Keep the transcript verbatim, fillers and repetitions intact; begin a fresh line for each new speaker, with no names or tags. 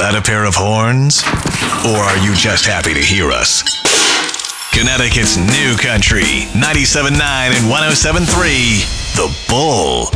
that a pair of horns? Or are you just happy to hear us? Connecticut's new country, ninety-seven point nine and one oh seven point three, The Bull.